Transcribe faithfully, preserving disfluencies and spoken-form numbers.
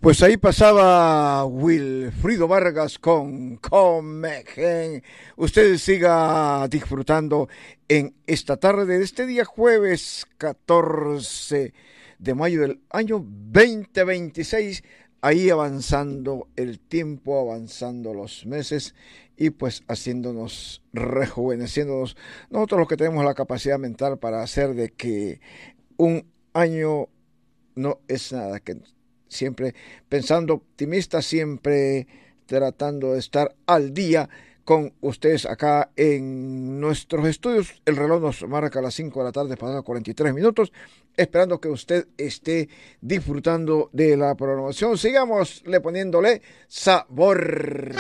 Pues ahí pasaba Wilfrido Vargas con Comegen. Usted siga disfrutando en esta tarde de este día jueves catorce de mayo del año veinte veintiséis. Ahí avanzando el tiempo, avanzando los meses y pues haciéndonos, rejuveneciéndonos. Nosotros los que tenemos la capacidad mental para hacer de que un año no es nada, que siempre pensando optimista, siempre tratando de estar al día con ustedes acá en nuestros estudios. El reloj nos marca las cinco de la tarde, pasando cuarenta y tres minutos, esperando que usted esté disfrutando de la programación. Sigamos le poniéndole sabor.